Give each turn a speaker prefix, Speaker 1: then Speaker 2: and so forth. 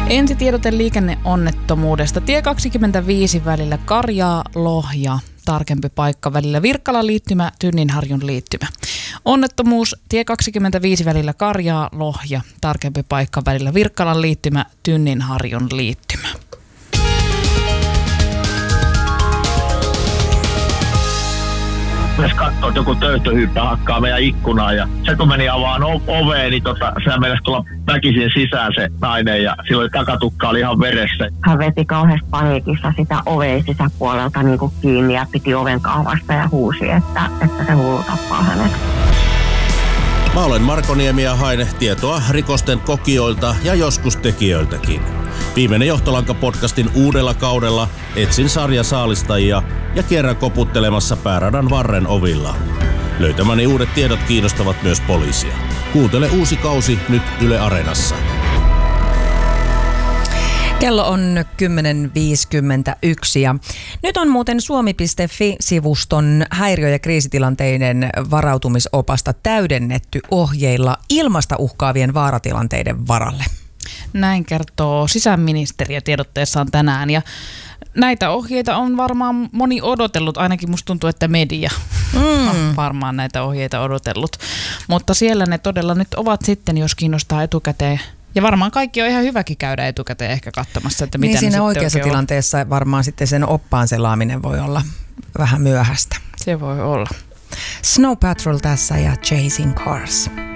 Speaker 1: Ensitiedote liikenneonnettomuudesta. Tie 25 välillä Karjaa-Lohja. Tarkempi paikka välillä Virkkalan liittymä, Tynninharjun liittymä. Onnettomuus tie 25 välillä Karjaa-Lohja. Tarkempi paikka välillä Virkkalan liittymä, Tynninharjun liittymä.
Speaker 2: Jos katsoo, että joku töyhtöhyyppä hakkaa meidän ikkunaan ja se kun meni avaan oveen, niin sehän meinasi tulla väkisin sisään se nainen ja silloin takatukka oli ihan veressä.
Speaker 3: Hän veti kauheasti paniikissa sitä oveen sisäpuolelta niin kuin kiinni ja piti oven kahvasta ja huusi, että se hullu tappaa hänet.
Speaker 4: Mä olen Marko Niemi ja hain tietoa rikosten kokijoilta ja joskus tekijöiltäkin. Viimeinen Johtolanka-podcastin uudella kaudella etsin sarjasaalistajia ja kierrän koputtelemassa pääradan varren ovilla. Löytämäni uudet tiedot kiinnostavat myös poliisia. Kuuntele uusi kausi nyt Yle Areenassa.
Speaker 5: Kello on 10.51 ja nyt on muuten suomi.fi-sivuston häiriö- ja kriisitilanteiden varautumisopasta täydennetty ohjeilla ilmasta uhkaavien vaaratilanteiden varalle.
Speaker 1: Näin kertoo sisäministeriö tiedotteessaan tänään ja näitä ohjeita on varmaan moni odotellut, ainakin musta tuntuu, että media on varmaan näitä ohjeita odotellut. Mutta siellä ne todella nyt ovat sitten, jos kiinnostaa etukäteen. Ja varmaan kaikki on ihan hyväkin käydä etukäteen ehkä katsomassa, että mitä
Speaker 5: niin
Speaker 1: ne
Speaker 5: siinä
Speaker 1: sitten
Speaker 5: oikeassa tilanteessa varmaan sitten sen oppaan selaaminen voi olla vähän myöhäistä.
Speaker 1: Se voi olla.
Speaker 5: Snow Patrol tässä ja Chasing Cars.